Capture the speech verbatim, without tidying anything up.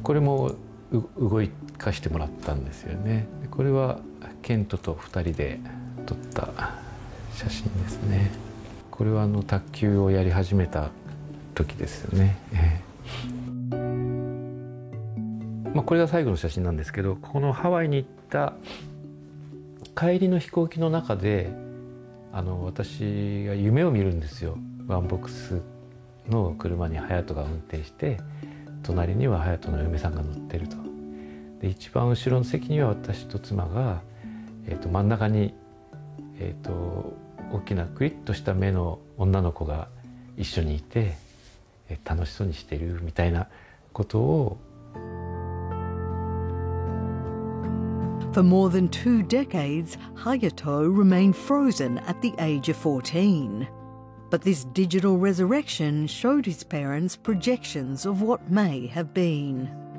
これも動かしてもらったんですよね。これはケントとふたりで撮った写真ですね。これはあの卓球をやり始めた時ですよね。えーまあ、これが最後の写真なんですけど、このハワイに行った帰りの飛行機の中であの私が夢を見るんですよ。ワンボックスの車に隼人が運転して、隣には隼人の嫁さんが乗ってると。で一番後ろの席には私と妻が、えー、と真ん中に、えー、と大きなクリッとした目の女の子が一緒にいて、えー、楽しそうにしてるみたいなことを。 For more than two decades, Hayato remained frozen at the age of fourteen. But this digital resurrection showed his parents projections of what may have been.